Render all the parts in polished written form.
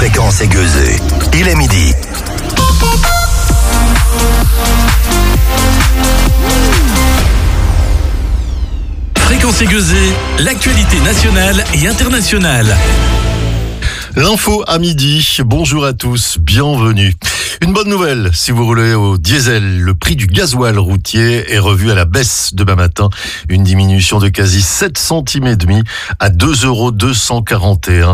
Fréquence aiguisée. Il est midi. Fréquence aiguisée, l'actualité nationale et internationale. L'info à midi, bonjour à tous, bienvenue. Une bonne nouvelle, si vous roulez au diesel, le prix du gasoil routier est revu à la baisse demain matin. Une diminution de quasi 7 centimes et demi à 2,241 €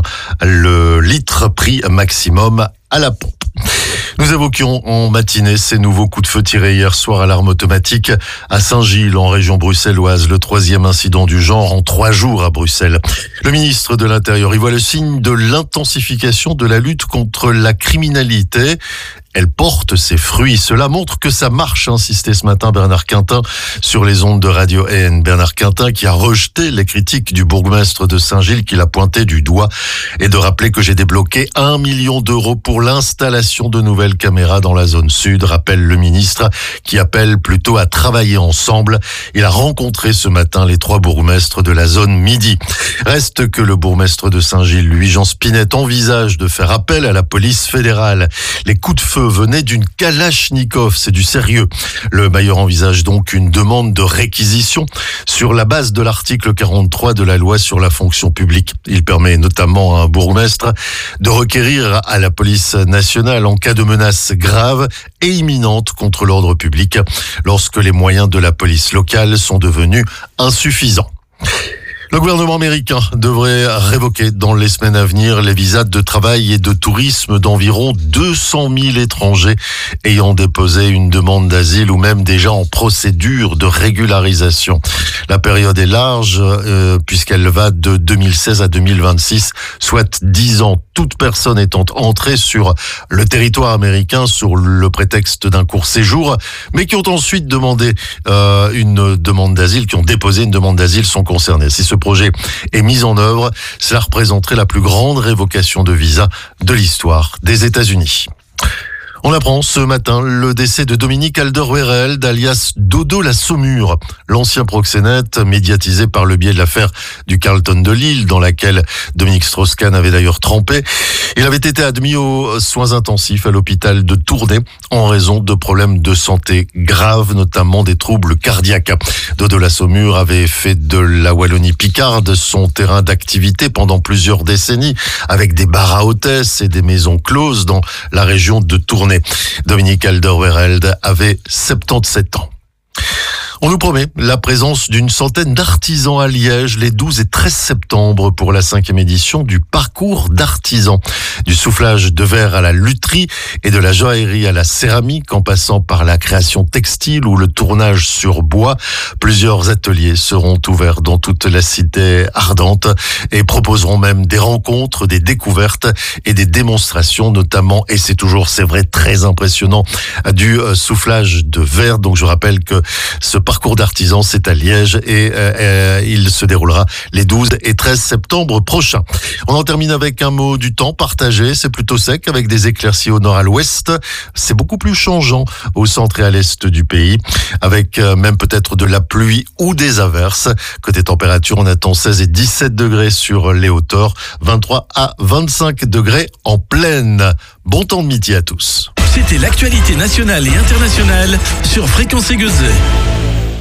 le litre prix maximum à la pompe. Nous évoquions en matinée ces nouveaux coups de feu tirés hier soir à l'arme automatique à Saint-Gilles, en région bruxelloise. Le 3e incident du genre en 3 jours à Bruxelles. Le ministre de l'Intérieur y voit le signe de l'intensification de la lutte contre la criminalité. Elle porte ses fruits. Cela montre que ça marche, insistait ce matin Bernard Quintin sur les ondes de Radio N. Bernard Quintin qui a rejeté les critiques du bourgmestre de Saint-Gilles qui l'a pointé du doigt et de rappeler que j'ai débloqué 1 million d'euros pour l'installation de nouvelles caméras dans la zone sud, rappelle le ministre qui appelle plutôt à travailler ensemble. Il a rencontré ce matin les 3 bourgmestres de la zone midi. Reste que le bourgmestre de Saint-Gilles, lui, Jean Spinette, envisage de faire appel à la police fédérale. Les coups de feu venaient d'une Kalachnikov, c'est du sérieux. Le bailleur envisage donc une demande de réquisition sur la base de l'article 43 de la loi sur la fonction publique. Il permet notamment à un bourgmestre de requérir à la police nationale en cas de menace grave et imminente contre l'ordre public lorsque les moyens de la police locale sont devenus insuffisants. Le gouvernement américain devrait révoquer dans les semaines à venir les visas de travail et de tourisme d'environ 200 000 étrangers ayant déposé une demande d'asile ou même déjà en procédure de régularisation. La période est large puisqu'elle va de 2016 à 2026, soit 10 ans. Toute personne étant entrée sur le territoire américain sur le prétexte d'un court séjour, mais qui ont ensuite demandé une demande d'asile, qui ont déposé une demande d'asile sont concernés. Si ce projet est mis en œuvre, cela représenterait la plus grande révocation de visa de l'histoire des États-Unis. On apprend ce matin le décès de Dominique Alderweireld, alias Dodo la Saumure, l'ancien proxénète médiatisé par le biais de l'affaire du Carlton de Lille, dans laquelle Dominique Strauss-Kahn avait d'ailleurs trempé. Il avait été admis aux soins intensifs à l'hôpital de Tournai en raison de problèmes de santé graves, notamment des troubles cardiaques. Dodo la Saumure avait fait de la Wallonie-Picarde son terrain d'activité pendant plusieurs décennies, avec des bars à hôtesses et des maisons closes dans la région de Tournai. Dominique Alderweireld avait 77 ans. On nous promet la présence d'une centaine d'artisans à Liège les 12 et 13 septembre pour la 5e édition du parcours d'artisans. Du soufflage de verre à la lutherie et de la joaillerie à la céramique en passant par la création textile ou le tournage sur bois. Plusieurs ateliers seront ouverts dans toute la cité ardente et proposeront même des rencontres, des découvertes et des démonstrations notamment, et c'est vrai, très impressionnant, du soufflage de verre. Donc je rappelle que ce parcours d'artisans, c'est à Liège et il se déroulera les 12 et 13 septembre prochains. On en termine avec un mot du temps partagé. C'est plutôt sec avec des éclaircies au nord à l'ouest. C'est beaucoup plus changeant au centre et à l'est du pays avec même peut-être de la pluie ou des averses. Côté température, on attend 16 et 17 degrés sur les hauteurs, 23 à 25 degrés en plaine. Bon temps de midi à tous. C'était l'actualité nationale et internationale sur Fréquence aiguisée.